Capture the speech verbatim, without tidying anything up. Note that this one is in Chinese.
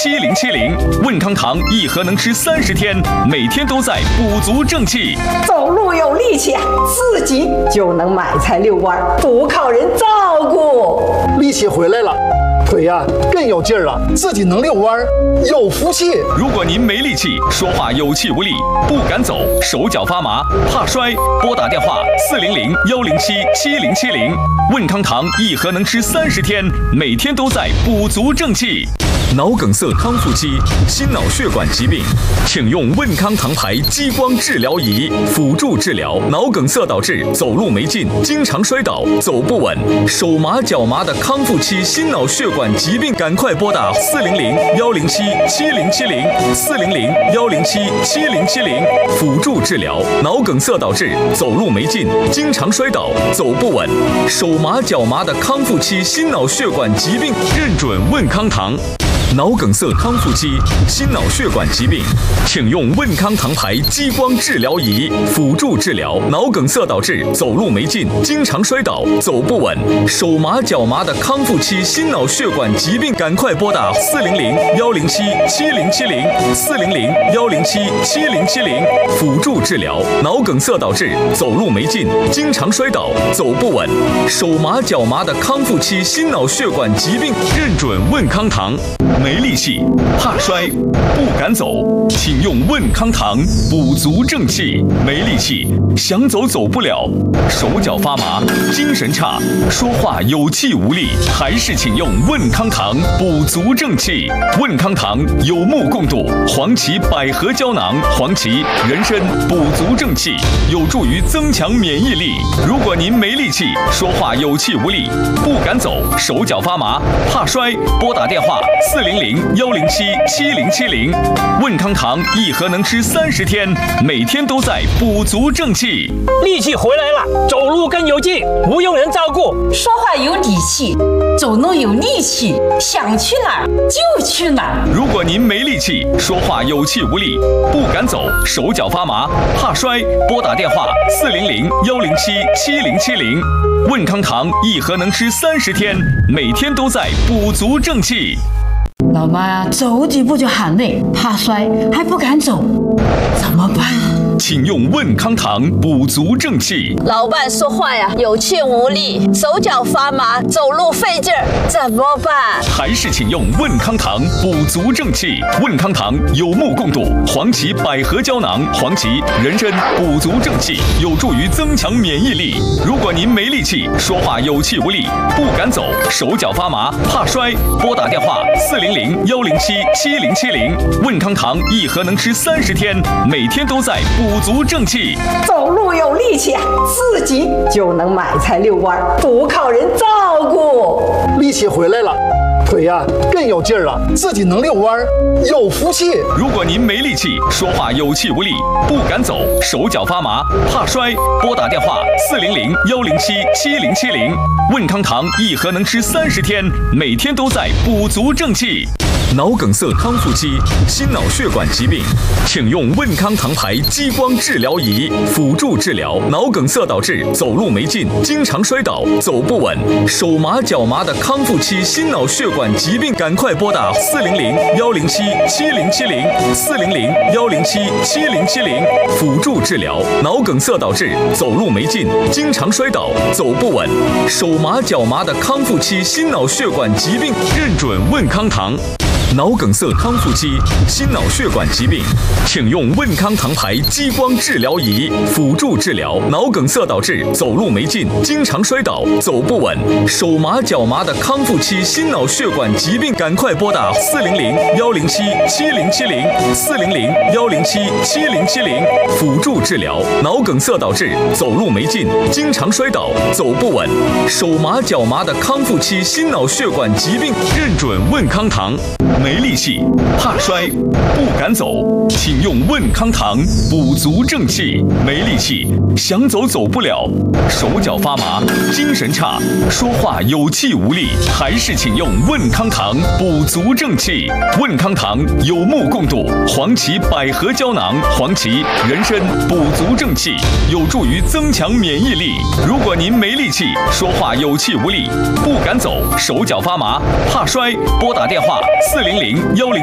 七零七零。问康堂一盒能吃三十天，每天都在补足正气。 走路有力气啊，自己就能买菜遛弯，不靠人照顾。 力气回来了，腿呀、啊、更有劲儿了，自己能遛弯，有福气。 如果您没力气，说话有气无力，不敢走，手脚发麻，怕摔，拨打电话四零零幺零七七零七零。问康堂一盒能吃三十天，每天都在补足正气。脑梗塞康复期、心脑血管疾病，请用问康堂牌激光治疗仪辅助治疗脑梗塞导致走路没劲、经常摔倒、走不稳、手麻脚麻的康复期心脑血管疾病，赶快拨打四零零幺零七七零七零四零零幺零七七零七零辅助治疗脑梗塞导致走路没劲、经常摔倒、走不稳、手麻脚麻的康复期心脑血管疾病，认准问康堂。脑梗塞康复期、心脑血管疾病，请用问康堂牌激光治疗仪辅助治疗脑梗塞导致走路没劲、经常摔倒、走不稳、手麻脚麻的康复期心脑血管疾病，赶快拨打四零零幺零七七零七零四零零幺零七七零七零辅助治疗脑梗塞导致走路没劲、经常摔倒、走不稳、手麻脚麻的康复期心脑血管疾病，认准问康堂。没力气、怕摔、不敢走，请用问康堂补足正气。没力气，想走走不了，手脚发麻，精神差，说话有气无力，还是请用问康堂补足正气。问康堂有目共睹，黄芪百合胶囊、黄芪、人参补足正气，有助于增强免疫力。如果您没力气，说话有气无力，不敢走，手脚发麻，怕摔，拨打电话四零零幺零七七零七零。问康堂一盒能吃三十天，每天都在补足正气。 力气回来了，走路更有劲，不用人照顾。 说话有底气，走路有力气，想去哪儿就去哪儿。 如果您没力气，说话有气无力，不敢走，手脚发麻，怕摔，拨打电话四零零幺零七七零七零。问康堂一盒能吃三十天，每天都在补足正气。 老妈呀，走几步就喊累，怕摔，还不敢走，怎么办？ 请用问康堂补足正气。 老伴说话呀有气无力，手脚发麻，走路费劲儿，怎么办？ 还是请用问康堂补足正气。问康堂有目共睹，黄芪百合胶囊、黄芪、人参补足正气，有助于增强免疫力。如果您没力气，说话有气无力，不敢走，手脚发麻，怕摔，拨打电话四零零幺零七七零七零。问康堂一盒能吃三十天，每天都在补足正气。 走路有力气啊，自己就能买菜遛弯，不靠人照顾。 力气回来了，腿呀、啊、更有劲儿了，自己能遛弯，有福气。 如果您没力气，说话有气无力，不敢走，手脚发麻，怕摔，拨打电话四零零幺零七七零七零。问康堂一盒能吃三十天，每天都在补足正气。脑梗塞康复期、心脑血管疾病，请用问康堂牌激光治疗仪辅助治疗脑梗塞导致走路没劲、经常摔倒、走不稳、手麻脚麻的康复期心脑血管疾病，赶快拨打四零零幺零七七零七零四零零幺零七七零七零辅助治疗脑梗塞导致走路没劲、经常摔倒、走不稳、手麻脚麻的康复期心脑血管疾病，认准问康堂。脑梗塞康复期、心脑血管疾病，请用问康堂牌激光治疗仪辅助治疗脑梗塞导致走路没劲、经常摔倒、走不稳、手麻脚麻的康复期心脑血管疾病，赶快拨打四零零幺零七七零七零四零零幺零七七零七零辅助治疗脑梗塞导致走路没劲、经常摔倒、走不稳、手麻脚麻的康复期心脑血管疾病，认准问康堂。没力气、怕摔、不敢走，请用问康堂补足正气。没力气，想走走不了，手脚发麻，精神差，说话有气无力，还是请用问康堂补足正气。问康堂有目共睹，黄芪百合胶囊、黄芪、人参补足正气，有助于增强免疫力。如果您没力气，说话有气无力，不敢走，手脚发麻，怕摔，拨打电话四零零幺零。